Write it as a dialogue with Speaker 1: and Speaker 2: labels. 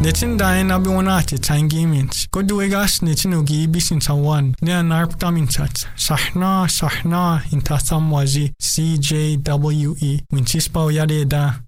Speaker 1: Netin dahin abi onati tangimint. Koduegas netin ugi bisin tawan. Ne narptamintat. Sahna intasamwazi CJWE. Winchispa yade da.